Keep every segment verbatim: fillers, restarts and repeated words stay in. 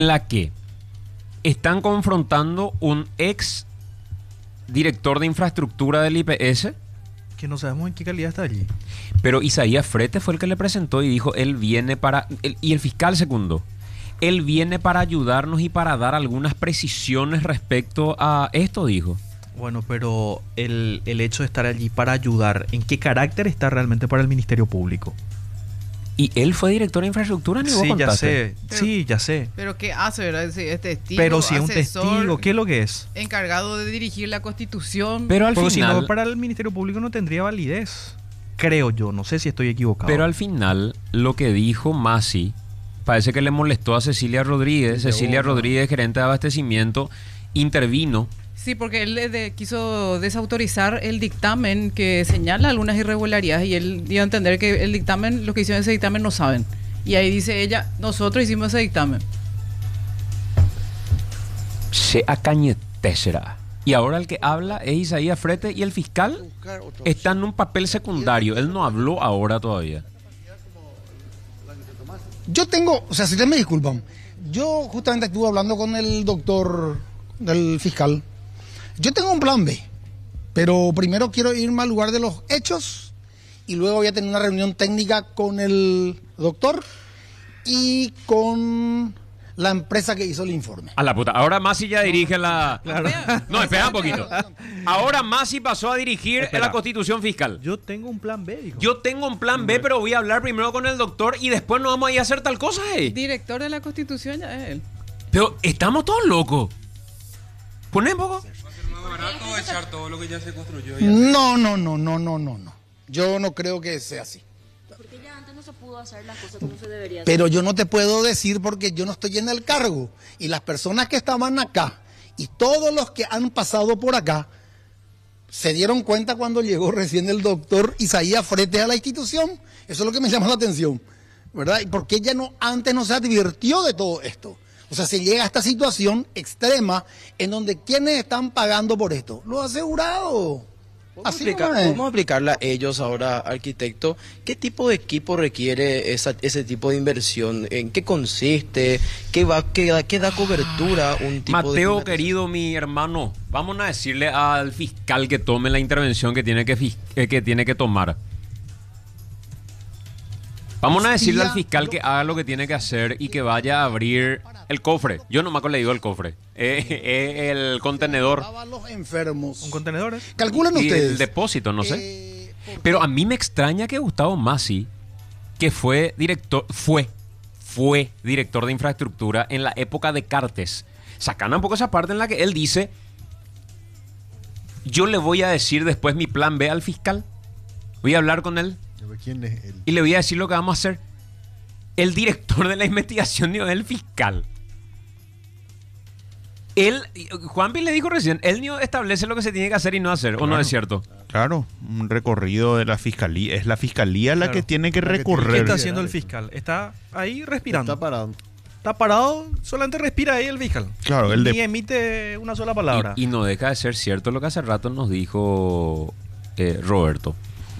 la que están confrontando un ex director de infraestructura del I P S. Que no sabemos en qué calidad está allí. Pero Isaías Frete fue el que le presentó y dijo, él viene para... Él, y el fiscal segundo, él viene para ayudarnos y para dar algunas precisiones respecto a esto, dijo. Bueno, pero el, el hecho de estar allí para ayudar, ¿en qué carácter está realmente para el Ministerio Público? Y él fue director de infraestructura, ni vos Sí, ya contaste. sé, Pero- sí, ya sé. Pero ¿qué hace, verdad? Es es testigo, Pero si es un asesor, testigo, ¿qué es lo que es? encargado de dirigir la Constitución. Pero al Porque si final... no, para el Ministerio Público no tendría validez. Creo yo, no sé si estoy equivocado. Pero al final, lo que dijo Masi, parece que le molestó a Cecilia Rodríguez. Cecilia Rodríguez, gerente de abastecimiento, intervino. Sí, porque él le de- quiso desautorizar el dictamen que señala algunas irregularidades y él dio a entender que el dictamen, los que hicieron ese dictamen no saben. Y ahí dice ella, nosotros hicimos ese dictamen. Se acañete será. Y ahora el que habla es Isaías Frete y el fiscal está en un papel secundario. Él no habló ahora todavía. Yo tengo, o sea, si ustedes me disculpan, yo justamente estuve hablando con el doctor del fiscal. Yo tengo un plan B, pero primero quiero irme al lugar de los hechos y luego voy a tener una reunión técnica con el doctor y con la empresa que hizo el informe. A la puta. Ahora Masi ya dirige la... Vea. No, espera un poquito. Ahora Masi pasó a dirigir Espera. la Constitución Fiscal. Yo tengo un plan B, dijo. Yo tengo un plan B, pero voy a hablar primero con el doctor y después nos vamos a ir a hacer tal cosa, eh. Director de la Constitución ya es él. Pero estamos todos locos. Poné un poco. Barato echar todo lo que ya se construyó. y No, no, no, no, no, no, no. Yo no creo que sea así. Porque ya antes no se pudo hacer las cosas como se debería hacer. Pero yo no te puedo decir porque yo no estoy en el cargo. Y las personas que estaban acá y todos los que han pasado por acá se dieron cuenta cuando llegó recién el doctor Isaías Frete a la institución. Eso es lo que me llama la atención, ¿verdad? ¿Y por qué ya no, antes no se advirtió de todo esto? O sea, se llega a esta situación extrema en donde quienes están pagando por esto, los asegurados. ¿Podemos, Así explicar, no es. podemos explicarle a ellos ahora, arquitecto, qué tipo de equipo requiere esa, ese tipo de inversión? ¿En qué consiste? ¿Qué, va, qué, da, qué da cobertura un tipo de... Mateo, querido, mi hermano, vamos a decirle al fiscal que tome la intervención que tiene que, fis- eh, que, tiene que tomar. Vamos a decirle al fiscal que haga lo que tiene que hacer y que vaya a abrir el cofre. Yo nomás le digo el cofre. Eh, eh, el contenedor. A los enfermos. ¿Con contenedores? Calculen Y ustedes. el depósito, no sé. Eh, Pero a mí me extraña que Gustavo Masi, que fue director, fue, fue director de infraestructura en la época de Cartes, sacando un poco esa parte en la que él dice, yo le voy a decir después mi plan B al fiscal, voy a hablar con él ¿Quién es él? y le voy a decir lo que vamos a hacer. El director de la investigación no es el fiscal. Él, Juanpi le dijo recién, él no establece lo que se tiene que hacer y no hacer, ¿o no es cierto? Claro, un recorrido de la fiscalía. Es la fiscalía la Claro. que tiene que La que tiene- recorrer. ¿Qué está haciendo el fiscal? Está ahí respirando. Está parado. Está parado, solamente respira ahí el fiscal. Claro, el Ni de- emite una sola palabra. Y, y no deja de ser cierto lo que hace rato nos dijo eh, Roberto.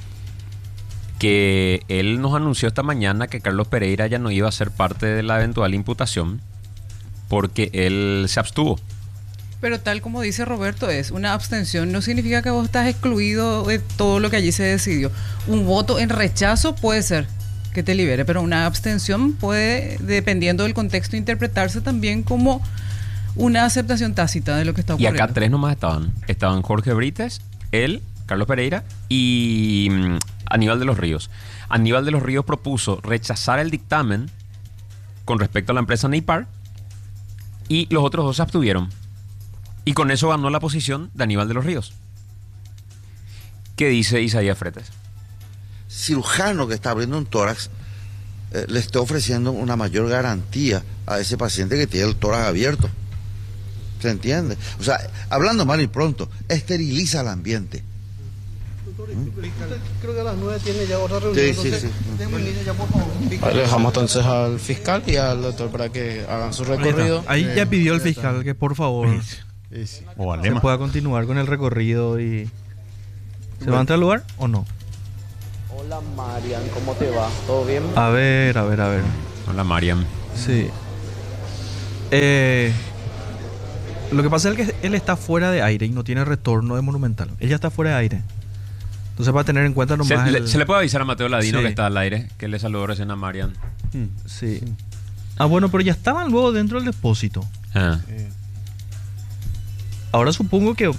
Que él nos anunció esta mañana que Carlos Pereira ya no iba a ser parte de la eventual imputación porque él se abstuvo. Pero tal como dice Roberto, es una abstención. No significa que vos estás excluido de todo lo que allí se decidió. Un voto en rechazo puede ser que te libere, pero una abstención puede, dependiendo del contexto, interpretarse también como una aceptación tácita de lo que está Y ocurriendo. acá tres nomás estaban. Estaban Jorge Brites, él, Carlos Pereira y mm, Aníbal de los Ríos. Aníbal de los Ríos propuso rechazar el dictamen con respecto a la empresa Neipar y los otros dos se abstuvieron. Y con eso ganó la posición de Aníbal de los Ríos. ¿Qué dice Isaías Fretes? Cirujano que está abriendo un tórax eh, le está ofreciendo una mayor garantía a ese paciente que tiene el tórax abierto. ¿Se entiende? O sea, hablando mal y pronto, esteriliza el ambiente. Creo que a las nueve tiene ya otra reunión. Sí, sí, entonces, sí. demos inicio ya, por favor. Vale, le dejamos entonces al fiscal y al doctor para que hagan su Ahí, está. recorrido. Ahí ya pidió el fiscal que por favor Es- o se Alema. pueda continuar con el recorrido y... ¿Se va a entrar al lugar o no? Hola Marian, ¿cómo te va? ¿Todo bien? A ver, a ver, a ver. Hola, Mariam. Sí. Eh, lo que pasa es que él está fuera de aire y no tiene retorno de Monumental. Él ya está fuera de aire. Entonces va a tener en cuenta Se, nomás le, el... se le puede avisar a Mateo Ladino Sí. que está al aire, que le saludó recién a Marian. Sí. Ah, bueno, pero ya estaban luego dentro del depósito. Ah. Ahora supongo que...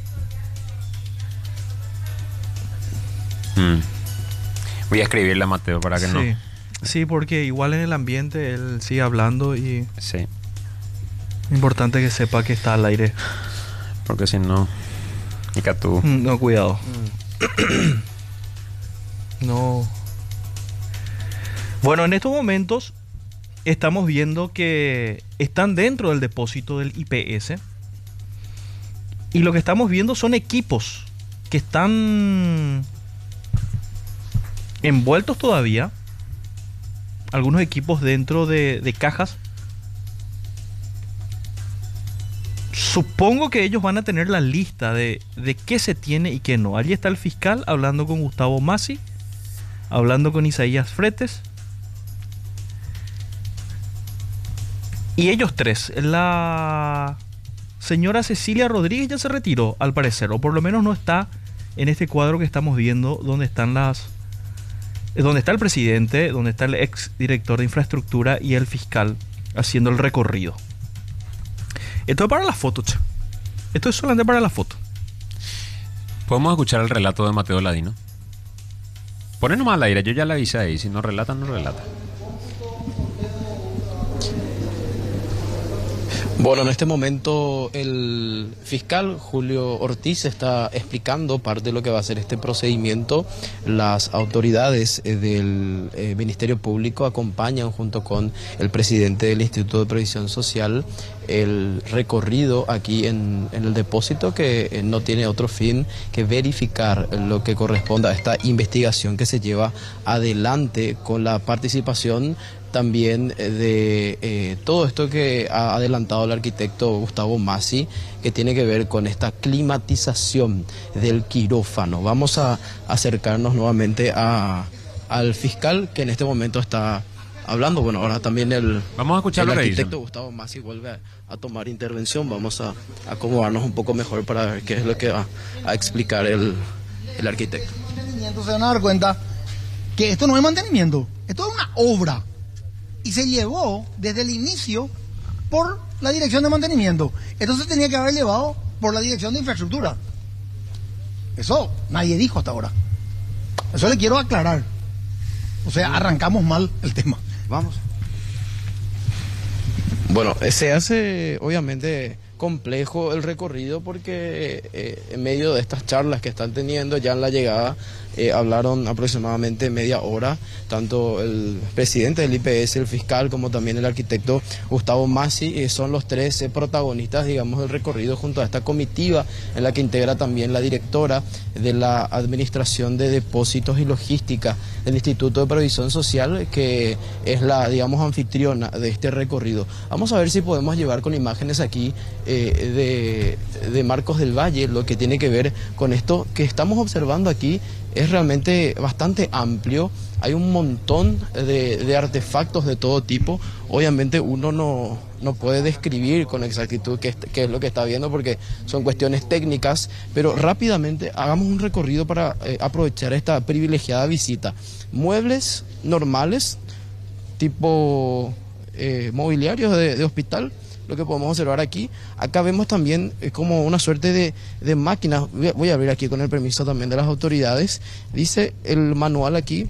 Mm. Voy a escribirle a Mateo para que sí. no. Sí, porque igual en el ambiente él sigue hablando y... Sí. Importante que sepa que está al aire. Porque si no... Y que tú. Mm, No, cuidado. No. Bueno, en estos momentos estamos viendo que están dentro del depósito del I P S. Y lo que estamos viendo son equipos que están envueltos todavía. Algunos equipos dentro de, de cajas. Supongo que ellos van a tener la lista de, de qué se tiene y qué no. Allí está el fiscal hablando con Gustavo Massi, hablando con Isaías Fretes. Y ellos tres, la señora Cecilia Rodríguez ya se retiró, al parecer, o por lo menos no está en este cuadro que estamos viendo, donde están las, donde está el presidente, donde está el ex director de infraestructura y el fiscal haciendo el recorrido. Esto es para la foto, che. Esto es solamente para la foto. Podemos escuchar el relato de Mateo Ladino. Ponen nomás al aire, yo ya le avisé ahí. Si no relatan, no relatan. Bueno, en este momento el fiscal Julio Ortiz está explicando parte de lo que va a ser este procedimiento. Las autoridades eh, del eh, Ministerio Público acompañan junto con el presidente del Instituto de Previsión Social el recorrido aquí en, en el depósito, que eh, no tiene otro fin que verificar lo que corresponda a esta investigación que se lleva adelante con la participación también de eh, todo esto que ha adelantado el arquitecto Gustavo Massi, que tiene que ver con esta climatización del quirófano. Vamos a acercarnos nuevamente a, al fiscal, que en este momento está hablando. Bueno, ahora también el, Vamos a escuchar el lo que arquitecto dicen. Gustavo Massi vuelve a, a tomar intervención. Vamos a acomodarnos un poco mejor para ver qué es lo que va a explicar el, el arquitecto. Se van a dar cuenta que esto no es mantenimiento, esto es una obra. Y se llevó desde el inicio por la dirección de mantenimiento. Entonces tenía que haber llevado por la dirección de infraestructura. Eso nadie dijo hasta ahora. Eso le quiero aclarar. O sea, arrancamos mal el tema. Vamos. Bueno, eh, se hace obviamente complejo el recorrido porque eh, en medio de estas charlas que están teniendo ya en la llegada eh, hablaron aproximadamente media hora, tanto el presidente del I P S, el fiscal, como también el arquitecto Gustavo Massi, eh, son los tres eh, protagonistas, digamos, del recorrido junto a esta comitiva en la que integra también la directora de la Administración de Depósitos y Logística del Instituto de Previsión Social, que es la, digamos, anfitriona de este recorrido. Vamos a ver si podemos llevar con imágenes aquí eh, de, de Marcos del Valle, lo que tiene que ver con esto que estamos observando aquí. Es realmente bastante amplio, hay un montón de, de artefactos de todo tipo. Obviamente uno no, no puede describir con exactitud qué, qué es lo que está viendo porque son cuestiones técnicas, pero rápidamente hagamos un recorrido para eh, aprovechar esta privilegiada visita. Muebles normales, tipo eh, mobiliarios de, de hospital. Lo que podemos observar aquí, acá vemos también eh, como una suerte de, de máquinas. Voy a, voy a abrir aquí con el permiso también de las autoridades. Dice el manual aquí,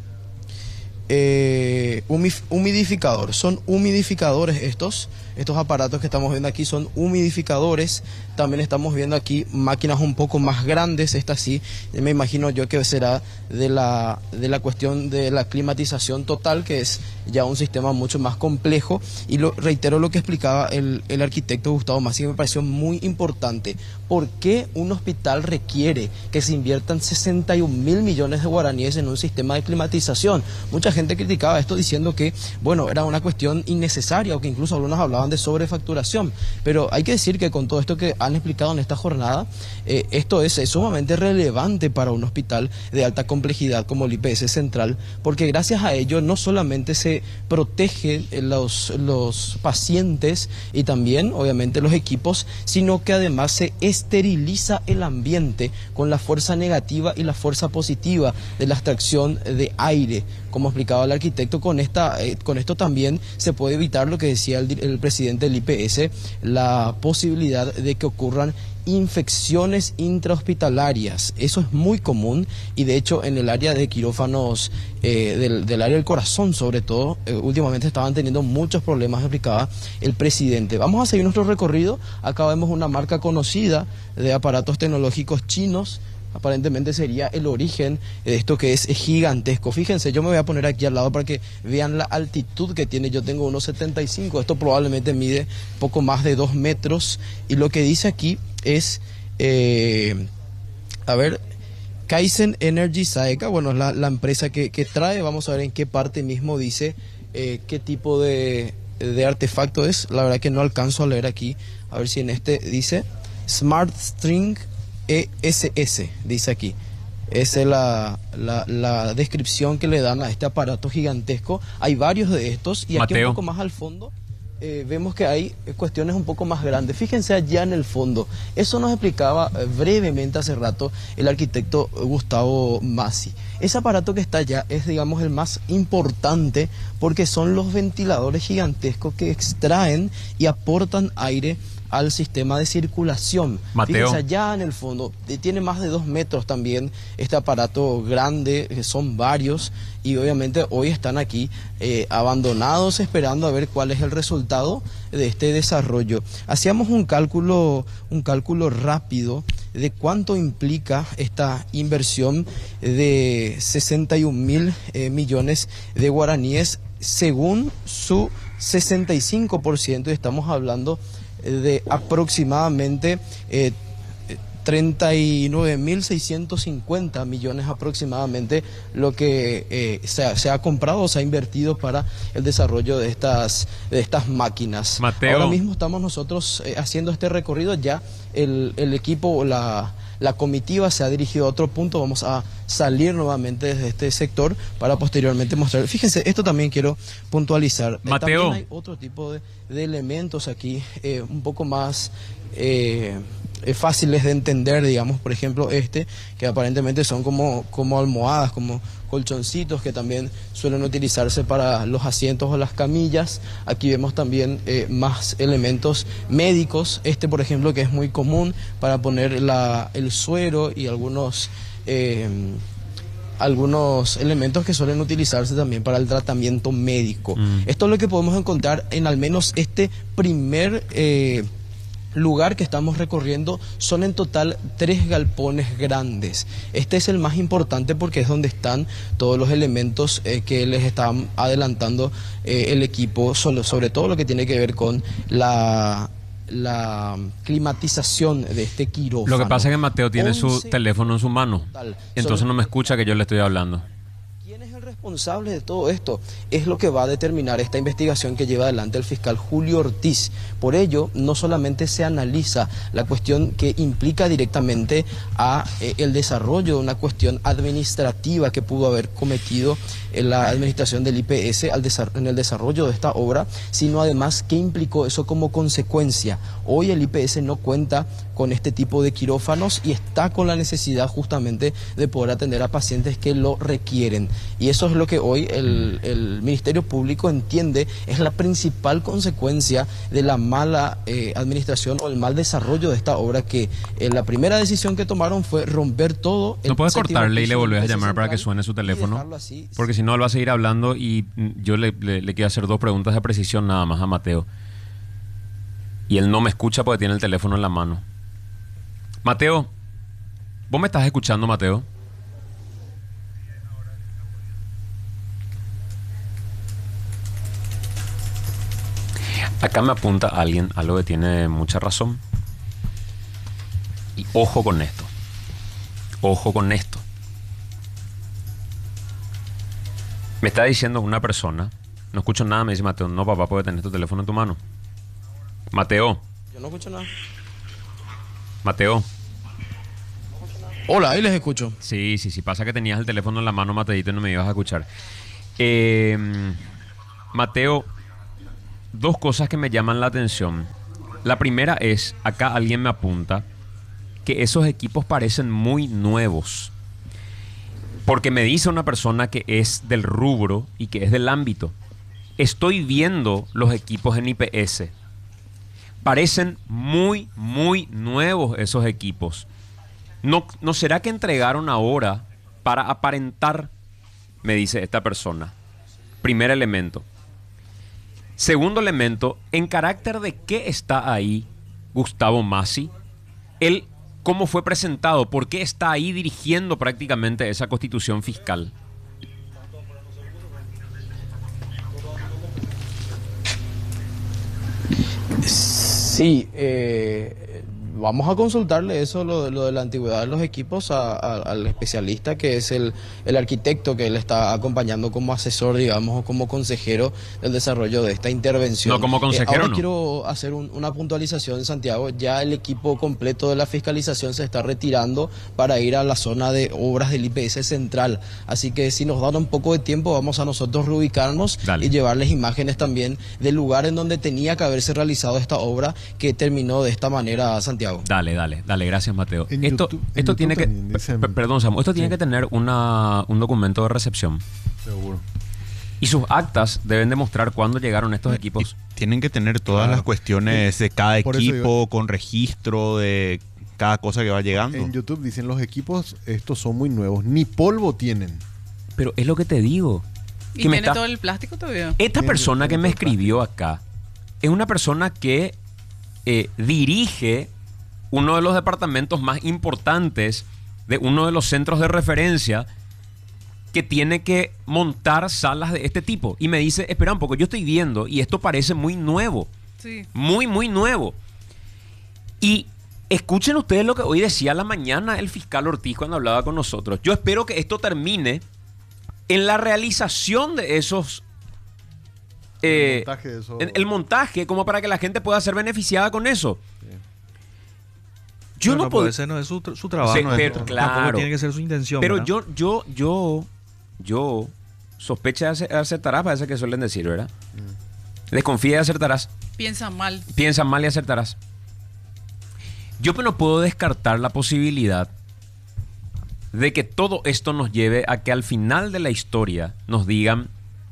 eh, humif- humidificador. Son humidificadores estos, estos aparatos que estamos viendo aquí son humidificadores. También estamos viendo aquí máquinas un poco más grandes, esta sí, me imagino yo que será de la, de la cuestión de la climatización total, que es ya un sistema mucho más complejo. Y lo, reitero lo que explicaba el, el arquitecto Gustavo Massi, me pareció muy importante. ¿Por qué un hospital requiere que se inviertan sesenta y un mil millones de guaraníes en un sistema de climatización? Mucha gente gente criticaba esto diciendo que, bueno, era una cuestión innecesaria o que incluso algunos hablaban de sobrefacturación. Pero hay que decir que con todo esto que han explicado en esta jornada, eh, esto es, es sumamente relevante para un hospital de alta complejidad como el I P S Central, porque gracias a ello no solamente se protegen los, los pacientes y también, obviamente, los equipos, sino que además se esteriliza el ambiente con la fuerza negativa y la fuerza positiva de la extracción de aire. Como explicaba el arquitecto, con esta eh, con esto también se puede evitar lo que decía el, el presidente del I P S, la posibilidad de que ocurran infecciones intrahospitalarias. Eso es muy común y de hecho en el área de quirófanos, eh, del, del área del corazón sobre todo, eh, últimamente estaban teniendo muchos problemas, explicaba el presidente. Vamos a seguir nuestro recorrido. Acá vemos una marca conocida de aparatos tecnológicos chinos. Aparentemente sería el origen de esto que es gigantesco. Fíjense, yo me voy a poner aquí al lado para que vean la altitud que tiene. Yo tengo uno setenta y cinco, esto probablemente mide poco más de dos metros. Y lo que dice aquí es, eh, a ver, Kaizen Energy Saeka, bueno, es la, la empresa que, que trae. Vamos a ver en qué parte mismo dice eh, qué tipo de, de artefacto es. La verdad que no alcanzo a leer aquí. A ver si en este dice Smart String E S S, dice aquí. Esa es la, la, la descripción que le dan a este aparato gigantesco. Hay varios de estos y aquí Mateo. un poco más al fondo eh, vemos que hay cuestiones un poco más grandes. Fíjense allá en el fondo. Eso nos explicaba eh, brevemente hace rato el arquitecto Gustavo Massi. Ese aparato que está allá es, digamos, el más importante porque son los ventiladores gigantescos que extraen y aportan aire al sistema de circulación. Mateo. Fíjense allá en el fondo, eh, tiene más de dos metros también este aparato grande, que son varios, y obviamente hoy están aquí eh, abandonados esperando a ver cuál es el resultado de este desarrollo. Hacíamos un cálculo, un cálculo rápido de cuánto implica esta inversión de sesenta y un mil eh, millones de guaraníes según su sesenta y cinco por ciento, y estamos hablando de aproximadamente eh, treinta y nueve mil seiscientos cincuenta millones aproximadamente lo que eh, se, ha, se ha comprado o se ha invertido para el desarrollo de estas, de estas máquinas. Mateo. Ahora mismo estamos nosotros eh, haciendo este recorrido, ya el, el equipo, la, la comitiva se ha dirigido a otro punto. Vamos a salir nuevamente desde este sector para posteriormente mostrar. Fíjense, esto también quiero puntualizar. Mateo. Eh, también hay otro tipo de, de elementos aquí, eh, un poco más eh, eh, fáciles de entender, digamos, por ejemplo este, que aparentemente son como, como almohadas, como colchoncitos que también suelen utilizarse para los asientos o las camillas. Aquí vemos también eh, más elementos médicos, este por ejemplo que es muy común para poner la, el suero y algunos eh, algunos elementos que suelen utilizarse también para el tratamiento médico. Mm. Esto es lo que podemos encontrar en al menos este primer eh, lugar que estamos recorriendo. Son en total tres galpones grandes. Este es el más importante porque es donde están todos los elementos eh, que les están adelantando eh, el equipo, sobre, sobre todo lo que tiene que ver con la la climatización de este quirófano. Lo que pasa es que Mateo tiene su teléfono en su mano, Total. entonces Son- no me escucha que yo le estoy hablando. ¿Quién es el responsable de todo esto? Es lo que va a determinar esta investigación que lleva adelante el fiscal Julio Ortiz. Por ello, no solamente se analiza la cuestión que implica directamente a eh, el desarrollo de una cuestión administrativa que pudo haber cometido en la administración del I P S al desa- en el desarrollo de esta obra, sino además qué implicó eso como consecuencia. Hoy el I P S no cuenta con este tipo de quirófanos y está con la necesidad justamente de poder atender a pacientes que lo requieren. Y eso es lo que hoy el, el Ministerio Público entiende es la principal consecuencia de la mala eh, administración o el mal desarrollo de esta obra, que eh, la primera decisión que tomaron fue romper todo. No puedes séptimo cortarle y le piso volvés a del I P S llamar para que central suene su y teléfono, dejarlo así. porque si no él va a seguir hablando y mm, yo le, le, le quiero hacer dos preguntas de precisión nada más a Mateo. Y él no me escucha porque tiene el teléfono en la mano. Mateo, ¿vos me estás escuchando, Mateo? Acá me apunta alguien algo que tiene mucha razón. Y ojo con esto. Ojo con esto. Me está diciendo una persona, no escucho nada, me dice Mateo, no papá, puede tener tu teléfono en tu mano. Mateo, Yo no escucho nada. Mateo. Hola, ahí les escucho. Sí, sí, sí, pasa que tenías el teléfono en la mano, Mateito, y no me ibas a escuchar. Eh, Mateo, dos cosas que me llaman la atención. La primera es, acá alguien me apunta, que esos equipos parecen muy nuevos. Porque me dice una persona que es del rubro y que es del ámbito. Estoy viendo los equipos en I P S. Parecen muy, muy nuevos esos equipos. ¿No, ¿No será que entregaron ahora para aparentar? Me dice esta persona. Primer elemento. Segundo elemento, ¿en carácter de qué está ahí Gustavo Massi? Él, ¿cómo fue presentado? ¿Por qué está ahí dirigiendo prácticamente esa constitución fiscal? Sí, eh, vamos a consultarle eso, lo, lo de la antigüedad de los equipos, a- a- al especialista que es el, el arquitecto que él está acompañando como asesor, digamos, o como consejero del desarrollo de esta intervención. No, como consejero, Eh, ahora no. quiero hacer un- una puntualización, Santiago. Ya el equipo completo de la fiscalización se está retirando para ir a la zona de obras del I P S central. Así que si nos dan un poco de tiempo, vamos a nosotros reubicarnos Dale. y llevarles imágenes también del lugar en donde tenía que haberse realizado esta obra que terminó de esta manera, Santiago. Dale, dale, dale, gracias Mateo. En Esto, YouTube- en esto YouTube tiene que, también dicen- per- perdón Samu, esto tiene Sí. que tener una, un documento de recepción. Seguro. Y sus actas deben demostrar cuándo llegaron estos equipos. Tienen que tener todas Claro. las cuestiones de cada Por eso equipo, digo- con registro de cada cosa que va llegando. En YouTube dicen los equipos, estos son muy nuevos, ni polvo tienen. Pero es lo que te digo. ¿Y que me tiene está- todo el plástico todavía? Esta Tiene- persona que tiene me todo el escribió acá es una persona que eh, dirige uno de los departamentos más importantes de uno de los centros de referencia que tiene que montar salas de este tipo. Y me dice, espera un poco, yo estoy viendo y esto parece muy nuevo. Sí. Muy, muy nuevo. Y escuchen ustedes lo que hoy decía a la mañana el fiscal Ortiz cuando hablaba con nosotros. Yo espero que esto termine en la realización de esos... eh, El montaje de eso. en el montaje, como para que la gente pueda ser beneficiada con eso. Yo no, no, puedo... pues ese no es su, tra- su trabajo. Sí, no es- pero tampoco claro. tiene que ser su intención. Pero ¿verdad? yo, yo, yo, yo sospecha de ace- acertarás, parece que suelen decir, ¿verdad? Desconfía y acertarás. Piensa mal. Piensa mal y acertarás. Yo no puedo descartar la posibilidad de que todo esto nos lleve a que al final de la historia nos digan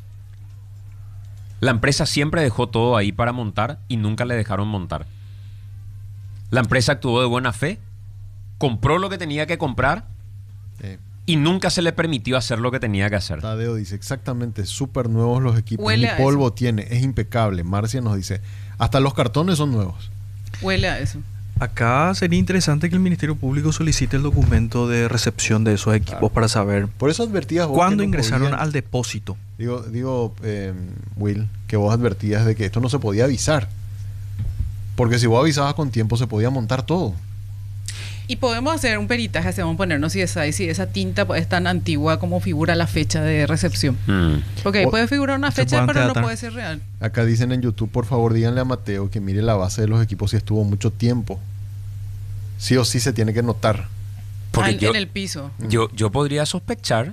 la empresa siempre dejó todo ahí para montar y nunca le dejaron montar. La empresa actuó de buena fe, compró lo que tenía que comprar Eh, y nunca se le permitió hacer lo que tenía que hacer. Tadeo dice, exactamente, súper nuevos los equipos, Huele ni a polvo tiene, es impecable. Marcia nos dice, hasta los cartones son nuevos. Huele a eso. Acá sería interesante que el Ministerio Público solicite el documento de recepción de esos equipos Claro. para saber Por eso advertías vos cuándo que no ingresaron podían- al depósito. Digo, digo eh, Will, que vos advertías de que esto no se podía avisar. Porque si vos avisabas con tiempo se podía montar todo. Y podemos hacer un peritaje, así vamos a ponernos si esa, si esa tinta pues, es tan antigua como figura la fecha de recepción. Mm. Porque ahí O- puede figurar una se fecha, puedan pero no datar. puede ser real. Acá dicen en YouTube, por favor, díganle a Mateo que mire la base de los equipos si estuvo mucho tiempo. Sí o sí se tiene que notar. Porque Ah, en, yo- en el piso. Yo, yo podría sospechar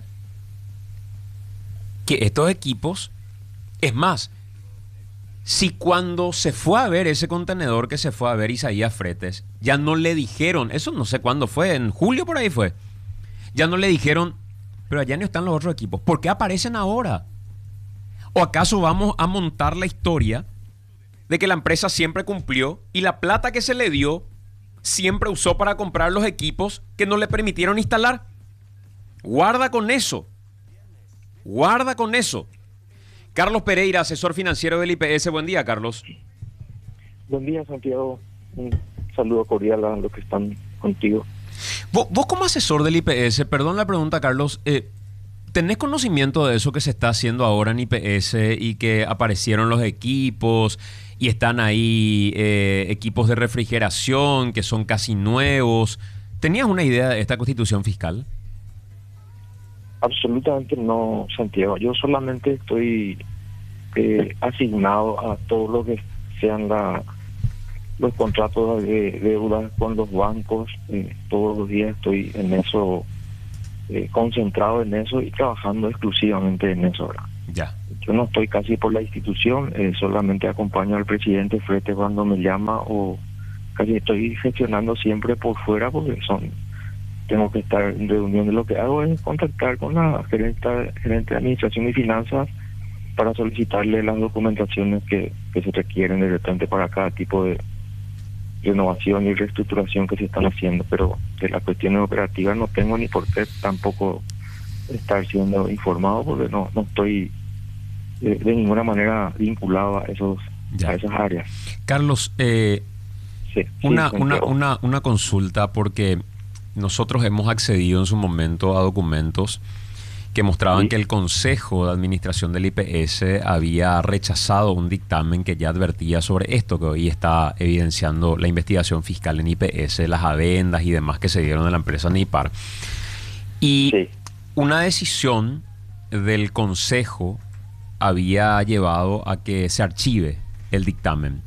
que estos equipos, es más, si cuando se fue a ver ese contenedor que se fue a ver Isaías Fretes, ya no le dijeron, eso no sé cuándo fue, en julio por ahí fue, ya no le dijeron, pero allá no están los otros equipos, ¿por qué aparecen ahora? ¿O acaso vamos a montar la historia de que la empresa siempre cumplió y la plata que se le dio siempre usó para comprar los equipos que no le permitieron instalar? Guarda con eso. Guarda con eso. Carlos Pereira, asesor financiero del I P S. Buen día, Carlos. Buen día, Santiago. Un saludo cordial a los que están contigo. Vos, vos como asesor del I P S, perdón la pregunta, Carlos, eh, ¿tenés conocimiento de eso que se está haciendo ahora en I P S y que aparecieron los equipos y están ahí eh, equipos de refrigeración que son casi nuevos? ¿Tenías una idea de esta constitución fiscal? Absolutamente no, Santiago. Yo solamente estoy eh, asignado a todo lo que sean la, los contratos de deuda con los bancos. Eh, todos los días estoy en eso, eh, concentrado en eso y trabajando exclusivamente en eso ahora. Ya. Yo no estoy casi por la institución, eh, solamente acompaño al presidente Frete cuando me llama, o casi estoy gestionando siempre por fuera porque son tengo que estar en reuniones. Lo que hago es contactar con la gerente, gerente de Administración y Finanzas para solicitarle las documentaciones que, que se requieren de repente para cada tipo de renovación y reestructuración que se están haciendo, pero de las cuestiones operativas no tengo ni por qué tampoco estar siendo informado porque no, no estoy de, de ninguna manera vinculado a esos Ya. a esas áreas. Carlos, eh, Sí, una, sí, una, Santiago. una, una consulta, porque nosotros hemos accedido en su momento a documentos que mostraban Sí. que el Consejo de Administración del I P S había rechazado un dictamen que ya advertía sobre esto que hoy está evidenciando la investigación fiscal en I P S, las adendas y demás que se dieron de la empresa NIPAR. Y Sí. una decisión del Consejo había llevado a que se archive el dictamen.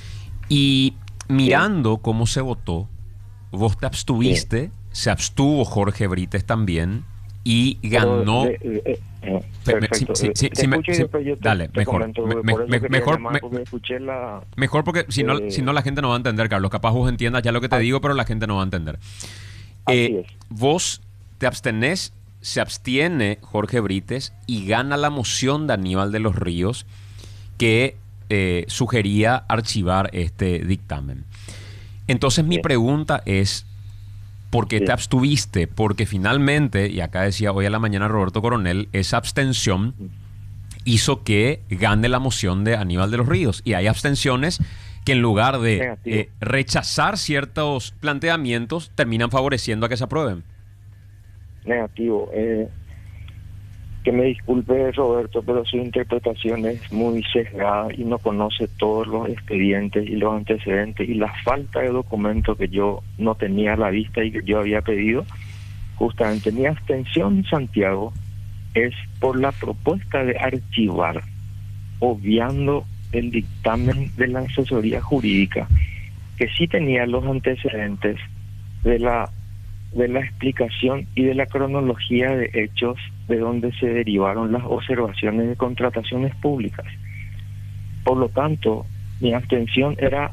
Y mirando cómo se votó, vos te abstuviste, se abstuvo Jorge Brites también y ganó. Pero, eh, eh, eh, Pe- me- perfecto. sí, sí, sí, Te sí, me- escucho y sí, después yo te- dale, te mejor, comento, me- por me- eso me- quería mejor, llamar, me- porque escuché la... Mejor porque si no, Eh, si no la gente no va a entender, Carlos. Capaz vos entiendas ya lo que te digo, pero la gente no va a entender. Eh, vos te abstenés, se abstiene Jorge Brites y gana la moción de Aníbal de los Ríos que eh, sugería archivar este dictamen. Entonces mi pregunta es, ¿por qué te abstuviste? Porque finalmente, y acá decía hoy a la mañana Roberto Coronel, esa abstención hizo que gane la moción de Aníbal de los Ríos. Y hay abstenciones que en lugar de eh, rechazar ciertos planteamientos, terminan favoreciendo a que se aprueben. Negativo. Eh, que me disculpe, Roberto, pero su interpretación es muy sesgada y no conoce todos los expedientes y los antecedentes y la falta de documentos que yo no tenía a la vista y que yo había pedido. Justamente mi abstención, Santiago, es por la propuesta de archivar, obviando el dictamen de la asesoría jurídica, que sí tenía los antecedentes de la de la explicación y de la cronología de hechos de donde se derivaron las observaciones de contrataciones públicas. Por lo tanto, mi abstención era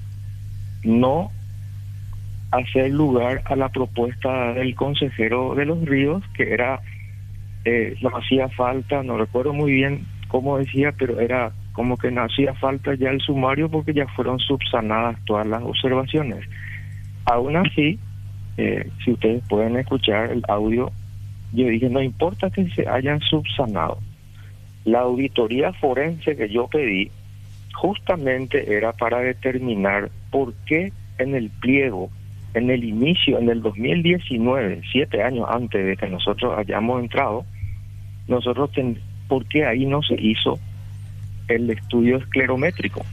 no hacer lugar a la propuesta del consejero de los Ríos, que era, eh, no hacía falta, no recuerdo muy bien cómo decía, pero era como que no hacía falta ya el sumario porque ya fueron subsanadas todas las observaciones. Aún así, eh, si ustedes pueden escuchar el audio, yo dije, no importa que se hayan subsanado. La auditoría forense que yo pedí justamente era para determinar por qué en el pliego, en el inicio, en el dos mil diecinueve, siete años antes de que nosotros hayamos entrado, nosotros ten, por qué ahí no se hizo el estudio esclerométrico.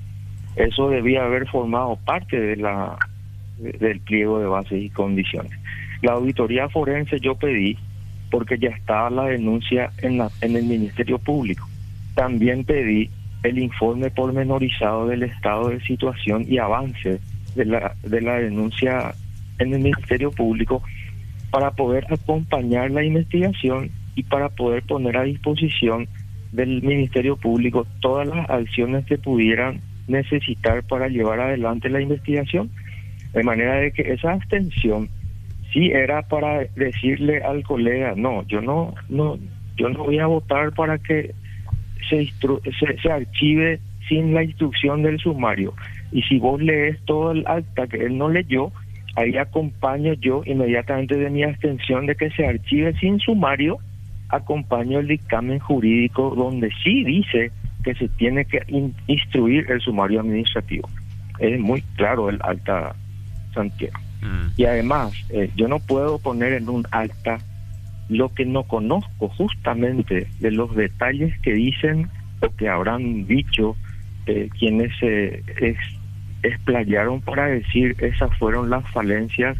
Eso debía haber formado parte de la de, del pliego de bases y condiciones. La auditoría forense yo pedí porque ya estaba la denuncia en, la, en el Ministerio Público. También pedí el informe pormenorizado del estado de situación y avance de la, de la denuncia en el Ministerio Público para poder acompañar la investigación y para poder poner a disposición del Ministerio Público todas las acciones que pudieran necesitar para llevar adelante la investigación, de manera de que esa abstención sí era para decirle al colega, no, yo no, no, yo no voy a votar para que se, instru se, se archive sin la instrucción del sumario. Y si vos lees todo el acta que él no leyó, ahí acompaño yo inmediatamente de mi abstención de que se archive sin sumario, acompaño el dictamen jurídico donde sí dice que se tiene que in instruir el sumario administrativo. Es muy claro el acta, Santiago. Mm. Y además, eh, yo no puedo poner en un acta lo que no conozco justamente de los detalles que dicen o que habrán dicho eh, quienes se eh, explayaron para decir esas fueron las falencias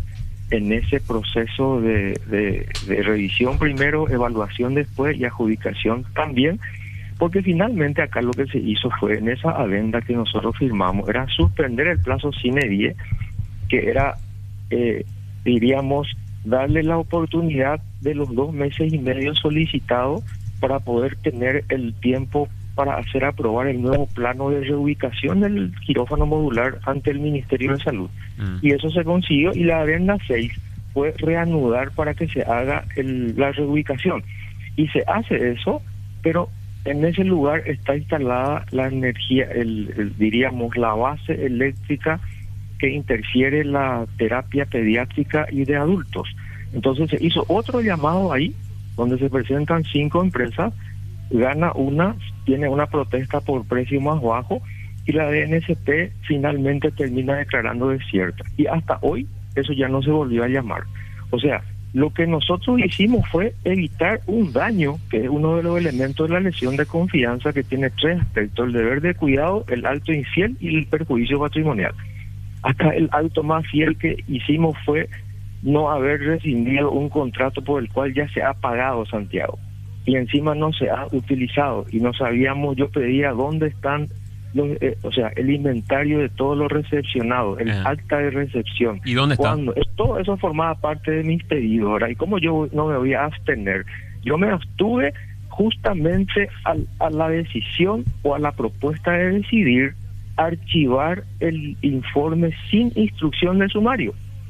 en ese proceso de, de, de revisión primero, evaluación después y adjudicación también, porque finalmente acá lo que se hizo fue en esa adenda que nosotros firmamos, era suspender el plazo sine die, que era, eh, diríamos, darle la oportunidad de los dos meses y medio solicitados para poder tener el tiempo para hacer aprobar el nuevo plano de reubicación del quirófano modular ante el Ministerio de Salud. Mm. Y eso se consiguió, y la adenda seis fue reanudar para que se haga el, la reubicación. Y se hace eso, pero en ese lugar está instalada la energía, el, el, diríamos, la base eléctrica que interfiere la terapia pediátrica y de adultos. Entonces se hizo otro llamado ahí, donde se presentan cinco empresas, gana una, tiene una protesta por precio más bajo, y la D N S P finalmente termina declarando desierta. Y hasta hoy eso ya no se volvió a llamar. O sea, lo que nosotros hicimos fue evitar un daño, que es uno de los elementos de la lesión de confianza, que tiene tres aspectos: el deber de cuidado, el acto infiel y el perjuicio patrimonial. Hasta el acto más fiel que hicimos fue no haber rescindido un contrato por el cual ya se ha pagado, Santiago, y encima no se ha utilizado, y no sabíamos. Yo pedía dónde están los, eh, o sea, el inventario de todos los recepcionados, el Ajá. acta de recepción. ¿Y dónde está? Cuando, todo eso formaba parte de mis pedidos, ¿verdad? Y como yo no me voy a abstener, yo me abstuve justamente a, a la decisión o a la propuesta de decidir archivar el informe sin instrucción del sumario.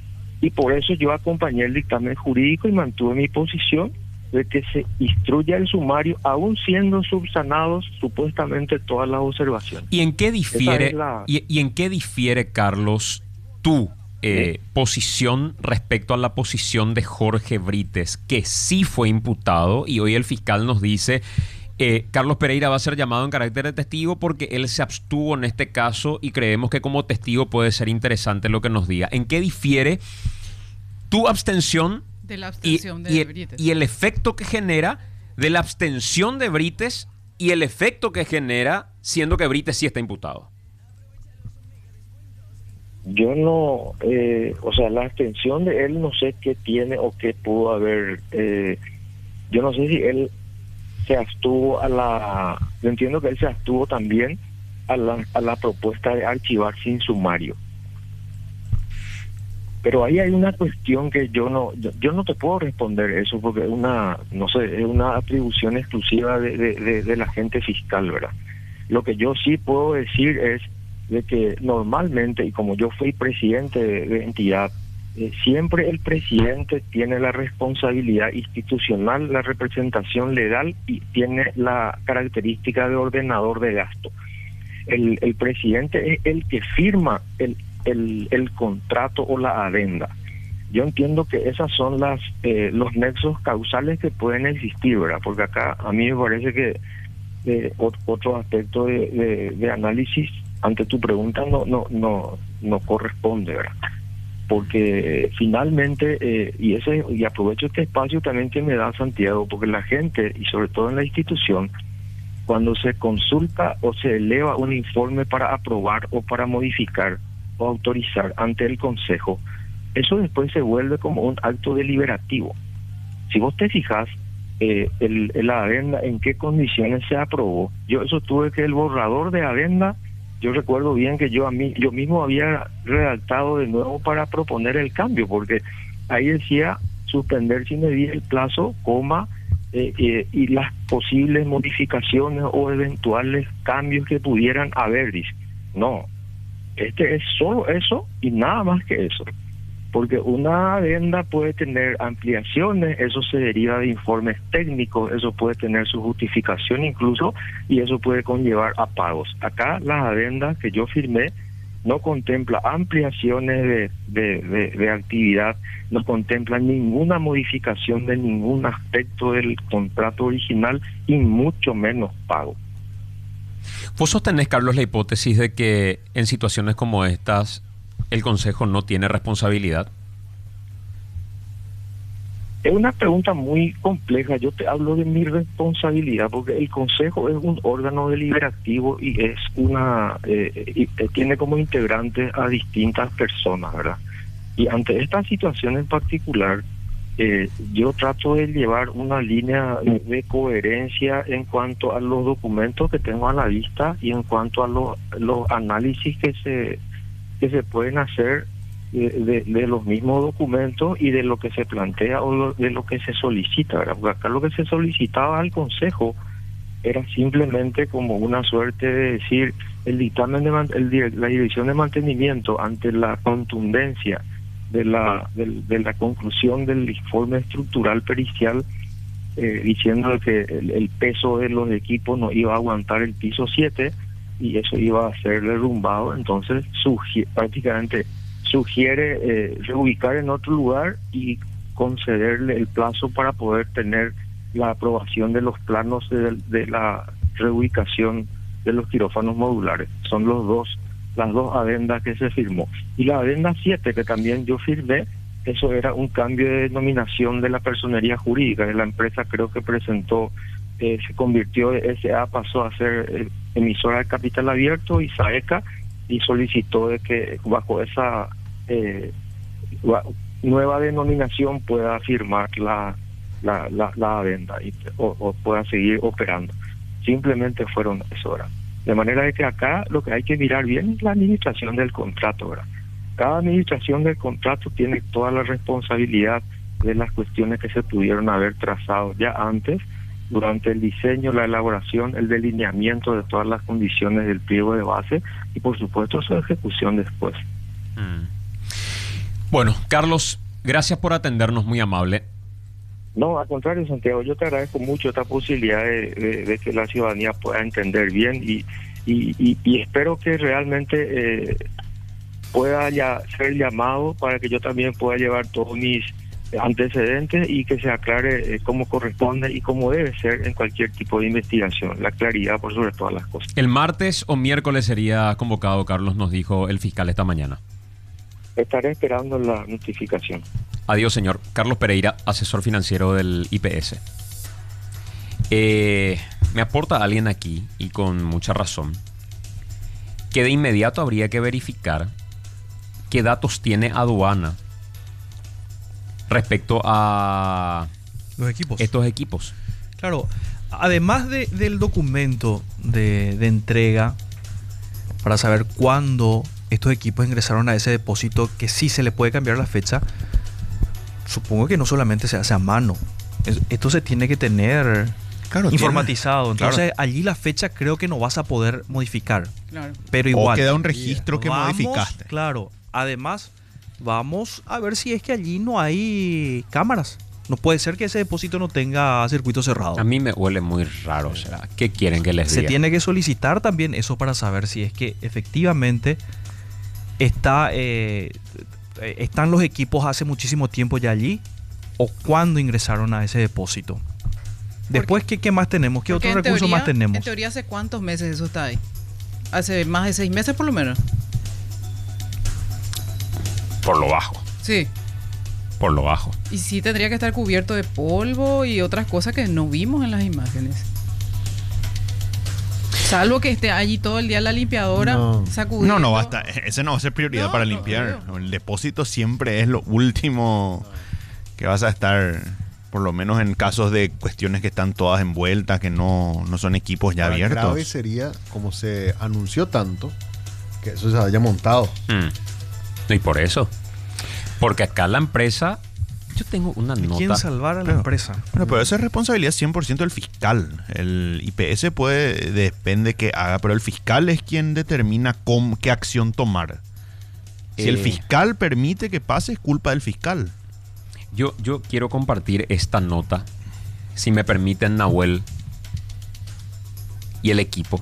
Y por eso yo acompañé el dictamen jurídico y mantuve mi posición de que se instruya el sumario, aún siendo subsanados supuestamente todas las observaciones. ¿Y en qué difiere, la... y, y en qué difiere, Carlos, tu eh, ¿Sí? posición respecto a la posición de Jorge Brites, que sí fue imputado, y hoy el fiscal nos dice, eh, Carlos Pereira va a ser llamado en carácter de testigo porque él se abstuvo en este caso y creemos que como testigo puede ser interesante lo que nos diga? ¿En qué difiere tu abstención de la abstención y, de y, Brites y el efecto que genera de la abstención de Brites y el efecto que genera siendo que Brites sí está imputado? Yo no, eh, o sea, la abstención de él no sé qué tiene o qué pudo haber. Eh, yo no sé si él se abstuvo a la, yo entiendo que él se abstuvo también a la, a la propuesta de archivar sin sumario. Pero ahí hay una cuestión que yo no yo, yo no te puedo responder eso, porque es una, no sé, es una atribución exclusiva de, de, de, de la agente fiscal, ¿verdad? Lo que yo sí puedo decir es de que normalmente, y como yo fui presidente de, de entidad, eh, siempre el presidente tiene la responsabilidad institucional, la representación legal, y tiene la característica de ordenador de gasto. El, el presidente es el que firma el El, el contrato o la adenda. Yo entiendo que esas son las eh, los nexos causales que pueden existir, ¿verdad? Porque acá a mí me parece que eh, otro aspecto de, de, de análisis ante tu pregunta no no no no corresponde, ¿verdad? Porque eh, finalmente eh, y ese y aprovecho este espacio también que me da Santiago, porque la gente, y sobre todo en la institución, cuando se consulta o se eleva un informe para aprobar o para modificar o autorizar ante el Consejo, eso después se vuelve como un acto deliberativo. Si vos te fijas, eh, el, el adenda, en qué condiciones se aprobó, yo eso tuve que el borrador de adenda, yo recuerdo bien que yo a mí yo mismo había redactado de nuevo para proponer el cambio, porque ahí decía suspender sin medir el plazo, coma, eh, eh, y las posibles modificaciones o eventuales cambios que pudieran haber, dice. No, este es solo eso y nada más que eso, porque una adenda puede tener ampliaciones, eso se deriva de informes técnicos, eso puede tener su justificación incluso, y eso puede conllevar a pagos. Acá las adendas que yo firmé no contempla ampliaciones de, de, de, de actividad, no contempla ninguna modificación de ningún aspecto del contrato original y mucho menos pago. ¿Vos sostenés, Carlos, la hipótesis de que en situaciones como estas el Consejo no tiene responsabilidad? Es una pregunta muy compleja. Yo te hablo de mi responsabilidad, porque el Consejo es un órgano deliberativo y es una eh, y tiene como integrante a distintas personas, ¿verdad? Y ante esta situación en particular, eh, yo trato de llevar una línea de, de coherencia en cuanto a los documentos que tengo a la vista y en cuanto a los, los análisis que se, que se pueden hacer de, de, de los mismos documentos y de lo que se plantea o lo, de lo que se solicita, ¿verdad? Porque acá lo que se solicitaba al Consejo era simplemente como una suerte de decir el dictamen de man- el, la dirección de mantenimiento ante la contundencia de la de, de la conclusión del informe estructural pericial, eh, diciendo que el, el peso de los equipos no iba a aguantar el piso siete y eso iba a ser derrumbado. Entonces sugi- prácticamente sugiere eh, reubicar en otro lugar y concederle el plazo para poder tener la aprobación de los planos de, de la reubicación de los quirófanos modulares. Son los dos, las dos adendas que se firmó. Y la adenda siete, que también yo firmé, eso era un cambio de denominación de la personería jurídica de la empresa. Creo que presentó, eh, se convirtió de S A, pasó a ser eh, emisora de capital abierto y SAECA, y solicitó de que bajo esa eh, nueva denominación pueda firmar la la, la, la adenda y, o, o pueda seguir operando. Simplemente fueron eso, ¿verdad? De manera de que acá lo que hay que mirar bien es la administración del contrato, ¿verdad? Cada administración del contrato tiene toda la responsabilidad de las cuestiones que se pudieron haber trazado ya antes, durante el diseño, la elaboración, el delineamiento de todas las condiciones del pliego de base y por supuesto su ejecución después. Mm. Bueno, Carlos, gracias por atendernos, muy amable. No, al contrario, Santiago, yo te agradezco mucho esta posibilidad de, de, de que la ciudadanía pueda entender bien y, y, y, y espero que realmente eh, pueda ya ser llamado para que yo también pueda llevar todos mis antecedentes y que se aclare eh, cómo corresponde y cómo debe ser en cualquier tipo de investigación. La claridad por sobre todas las cosas. El martes o miércoles sería convocado, Carlos, nos dijo el fiscal esta mañana. Estaré esperando la notificación. Adiós, señor. Carlos Pereira, asesor financiero del I P S. Eh, me aporta alguien aquí, y con mucha razón, que de inmediato habría que verificar qué datos tiene aduana respecto a los equipos. Estos equipos. Claro, además de, del documento de, de entrega para saber cuándo estos equipos ingresaron a ese depósito, que sí se le puede cambiar la fecha, supongo que no solamente se hace a mano. Esto se tiene que tener claro, informatizado. Tiene, Entonces claro. allí la fecha creo que no vas a poder modificar. Claro. Pero igual. O queda un registro que vamos, modificaste. Claro. Además, vamos a ver si es que allí no hay cámaras. No puede ser que ese depósito no tenga circuito cerrado. A mí me huele muy raro. O sea, ¿qué quieren que les diga? Se tiene que solicitar también eso para saber si es que efectivamente está... Eh, ¿Están los equipos hace muchísimo tiempo ya allí? ¿O cuándo ingresaron a ese depósito? Después, ¿qué, qué más tenemos? ¿Qué otros recursos teoría, más tenemos? En teoría, ¿hace cuántos meses eso está ahí? ¿Hace más de seis meses por lo menos? Por lo bajo. Sí. Por lo bajo. Y sí tendría que estar cubierto de polvo y otras cosas que no vimos en las imágenes. Salvo que esté allí todo el día la limpiadora no. sacudiendo. No, no basta. Ese no va a ser prioridad no, para limpiar. No, el depósito siempre es lo último que vas a estar, por lo menos en casos de cuestiones que están todas envueltas, que no, no son equipos ya Ahora, abiertos. Grave sería, como se anunció tanto, que eso se haya montado. Mm. Y por eso. Porque acá la empresa... Yo tengo una nota. ¿Quién salvar a la claro. empresa? Bueno, pero eso es responsabilidad cien por ciento del fiscal. El I P S puede, depende que haga, pero el fiscal es quien determina cómo, qué acción tomar. Si eh, el fiscal permite que pase, es culpa del fiscal. Yo, yo quiero compartir esta nota, si me permiten, Nahuel y el equipo.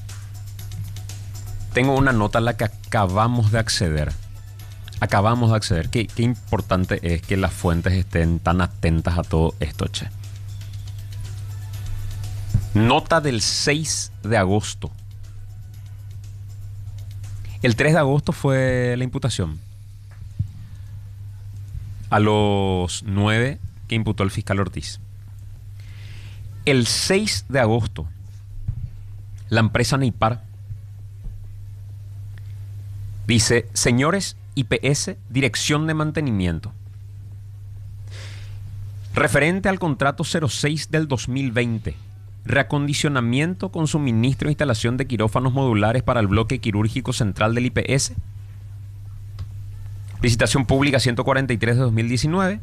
Tengo una nota a la que acabamos de acceder. Acabamos de acceder. Qué, qué importante es que las fuentes estén tan atentas a todo esto, che. Nota del seis de agosto. El tres de agosto fue la imputación. A los nueve que imputó el fiscal Ortiz. El seis de agosto, la empresa Neipar dice: señores, I P S, Dirección de Mantenimiento. Referente al contrato cero seis del dos mil veinte, reacondicionamiento con suministro e instalación de quirófanos modulares para el bloque quirúrgico central del I P S. Licitación pública ciento cuarenta y tres de dos mil diecinueve.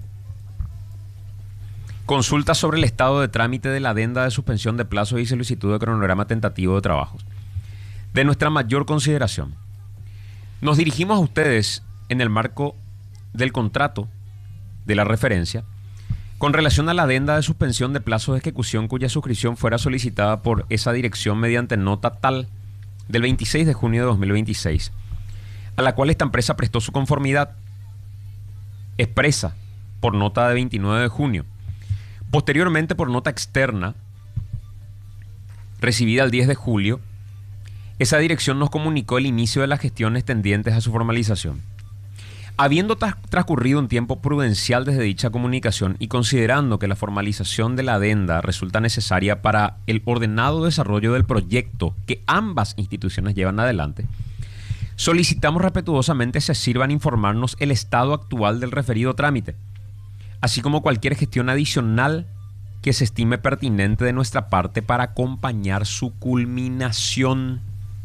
Consulta sobre el estado de trámite de la adenda de suspensión de plazos y solicitud de cronograma tentativo de trabajos. De nuestra mayor consideración, nos dirigimos a ustedes en el marco del contrato de la referencia con relación a la adenda de suspensión de plazos de ejecución cuya suscripción fuera solicitada por esa dirección mediante nota tal del veintiséis de junio de dos mil veintiséis, a la cual esta empresa prestó su conformidad expresa por nota de veintinueve de junio. Posteriormente, por nota externa recibida el diez de julio, esa dirección nos comunicó el inicio de las gestiones tendientes a su formalización. Habiendo tras- transcurrido un tiempo prudencial desde dicha comunicación y considerando que la formalización de la adenda resulta necesaria para el ordenado desarrollo del proyecto que ambas instituciones llevan adelante, solicitamos respetuosamente se sirvan a informarnos el estado actual del referido trámite, así como cualquier gestión adicional que se estime pertinente de nuestra parte para acompañar su culminación.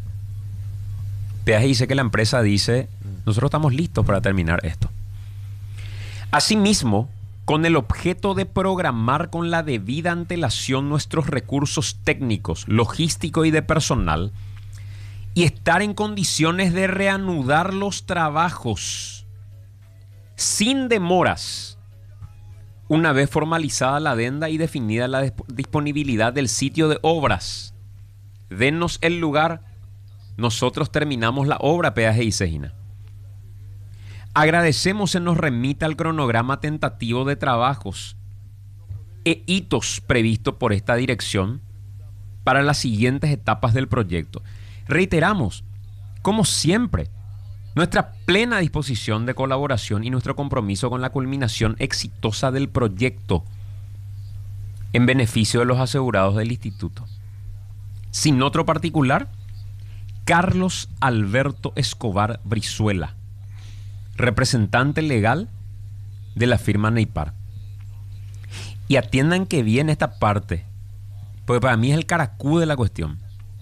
Peaje dice que la empresa dice, nosotros estamos listos para terminar esto. Asimismo, con el objeto de programar con la debida antelación nuestros recursos técnicos, logísticos y de personal, y estar en condiciones de reanudar los trabajos sin demoras, una vez formalizada la adenda y definida la disponibilidad del sitio de obras. Denos el lugar, nosotros terminamos la obra, Peaje y Cejina. Agradecemos se nos remita el cronograma tentativo de trabajos e hitos previstos por esta dirección para las siguientes etapas del proyecto. Reiteramos, como siempre, nuestra plena disposición de colaboración y nuestro compromiso con la culminación exitosa del proyecto en beneficio de los asegurados del instituto. Sin otro particular, Carlos Alberto Escobar Brizuela, representante legal de la firma Neipar. Y atiendan que bien esta parte, porque para mí es el caracú de la cuestión.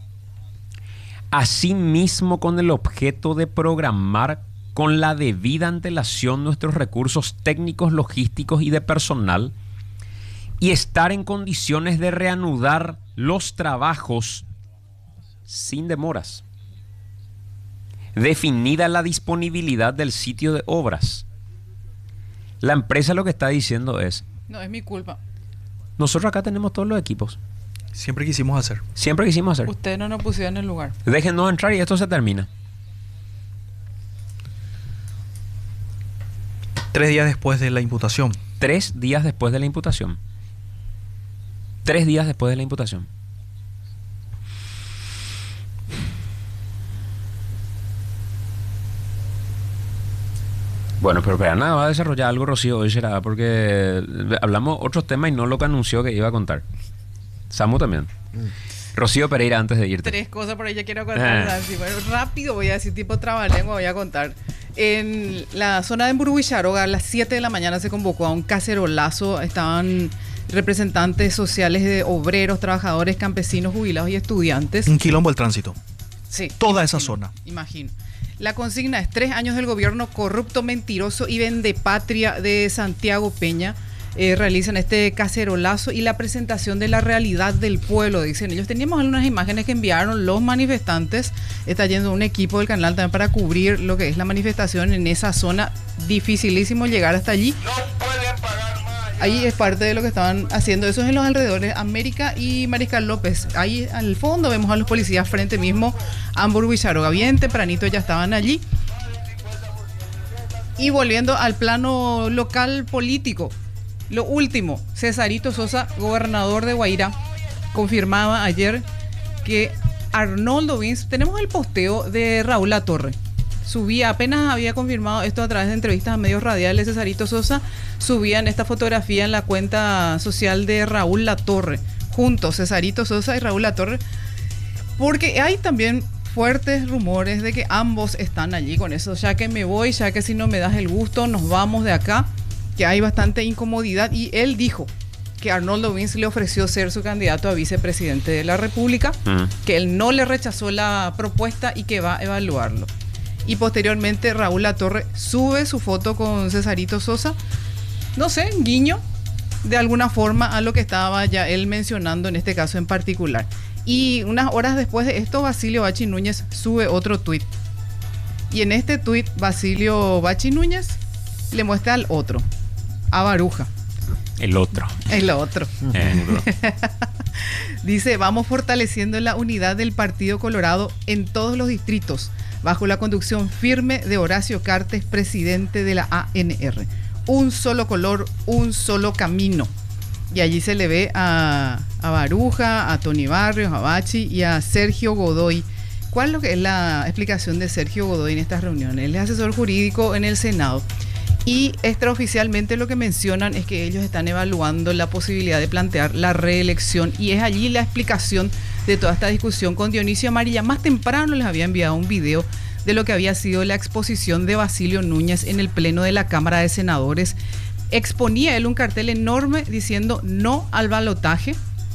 Asimismo, con el objeto de programar con la debida antelación nuestros recursos técnicos, logísticos y de personal, y estar en condiciones de reanudar los trabajos sin demoras. Definida la disponibilidad del sitio de obras. La empresa lo que está diciendo es, No, es mi culpa. nosotros acá tenemos todos los equipos. Siempre quisimos hacer. Siempre quisimos hacer. Ustedes no nos pusieron en el lugar. Déjennos entrar y esto se termina. Tres días después de la imputación. Tres días después de la imputación. Tres días después de la imputación. Bueno, pero para nada va a desarrollar algo Rocío hoy será, porque hablamos otros temas y no lo que anunció que iba a contar. Samu también. Mm. Rocío Pereira, antes de irte. Tres cosas por ahí ya quiero contar. Ah. Bueno, rápido voy a decir, tipo trabalengua voy a contar. En la zona de Mburuguicharoga, a las siete de la mañana se convocó a un cacerolazo. Estaban representantes sociales de obreros, trabajadores, campesinos, jubilados y estudiantes. Un quilombo el tránsito. Sí. Toda esa zona. Imagino. La consigna es tres años del gobierno corrupto, mentiroso y vendepatria de Santiago Peña. Eh, realizan este cacerolazo y la presentación de la realidad del pueblo, dicen ellos. Teníamos algunas imágenes que enviaron los manifestantes. Está yendo un equipo del canal también para cubrir lo que es la manifestación en esa zona. Dificilísimo llegar hasta allí. No pueden pagar más. Ahí es parte de lo que estaban haciendo. Eso es en los alrededores, América y Mariscal López. Ahí al fondo vemos a los policías frente mismo a Mburuguicharoga. Bien tempranito ya estaban allí. Y volviendo al plano local político. Lo último, Cesarito Sosa, gobernador de Guairá, confirmaba ayer que Arnoldo Vince, tenemos el posteo de Raúl Latorre, subía, apenas había confirmado esto a través de entrevistas a medios radiales, Cesarito Sosa subía en esta fotografía en la cuenta social de Raúl Latorre, juntos Cesarito Sosa y Raúl Latorre, porque hay también fuertes rumores de que ambos están allí con eso, ya que me voy, ya que si no me das el gusto, nos vamos de acá, que hay bastante incomodidad. Y él dijo que Arnoldo Vince le ofreció ser su candidato a vicepresidente de la República, mm. que él no le rechazó la propuesta y que va a evaluarlo. Y posteriormente Raúl Latorre sube su foto con Cesarito Sosa, no sé, guiño de alguna forma a lo que estaba ya él mencionando en este caso en particular. Y unas horas después de esto, Basilio Bachi Núñez sube otro tuit. Y en este tuit, Basilio Bachi Núñez le muestra al otro, a Baruja. El otro. El otro. Eh. Dice, vamos fortaleciendo la unidad del Partido Colorado en todos los distritos, bajo la conducción firme de Horacio Cartes, presidente de la A N R. Un solo color, un solo camino. Y allí se le ve a, a Baruja, a Tony Barrios, a Bachi y a Sergio Godoy. ¿Cuál es lo que es la explicación de Sergio Godoy en estas reuniones? Él es asesor jurídico en el Senado. Y extraoficialmente lo que mencionan es que ellos están evaluando la posibilidad de plantear la reelección. Y es allí la explicación de toda esta discusión con Dionisio Amarilla. Más temprano les había enviado un video de lo que había sido la exposición de Basilio Núñez en el Pleno de la Cámara de Senadores. Exponía él un cartel enorme diciendo no al balotaje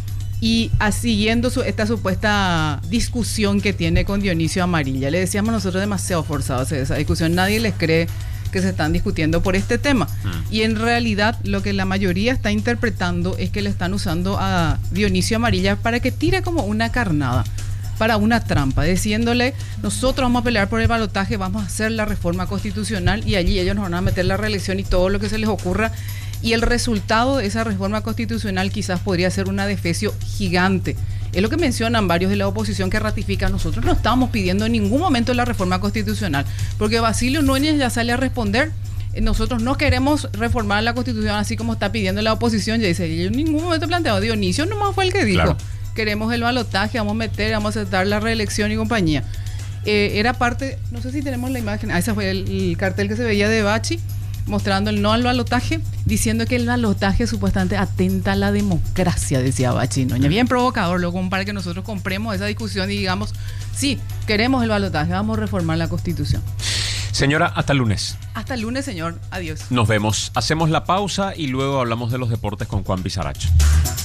y siguiendo su, esta supuesta discusión que tiene con Dionisio Amarilla. Le decíamos nosotros demasiado forzados esa discusión, nadie les cree que se están discutiendo por este tema. Mm. Y en realidad lo que la mayoría está interpretando es que le están usando a Dionisio Amarilla para que tire como una carnada, para una trampa, diciéndole nosotros vamos a pelear por el balotaje, vamos a hacer la reforma constitucional y allí ellos nos van a meter la reelección y todo lo que se les ocurra, y el resultado de esa reforma constitucional quizás podría ser una defecio gigante. Es lo que mencionan varios de la oposición que ratifican, nosotros no estamos pidiendo en ningún momento la reforma constitucional, porque Basilio Núñez ya sale a responder, nosotros no queremos reformar la constitución así como está pidiendo la oposición, ya dice, yo en ningún momento he planteado, Dionisio nomás fue el que dijo. Claro. Queremos el balotaje, vamos a meter, vamos a aceptar la reelección y compañía. Eh, era parte, no sé si tenemos la imagen, ah, ese fue el, el cartel que se veía de Bachi, mostrando el no al balotaje, diciendo que el balotaje supuestamente atenta a la democracia, decía Bachi Núñez. Bien provocador, luego para que nosotros compremos esa discusión y digamos, sí, queremos el balotaje, vamos a reformar la Constitución. Señora, hasta el lunes. Hasta el lunes, señor. Adiós. Nos vemos. Hacemos la pausa y luego hablamos de los deportes con Juan Bizarach.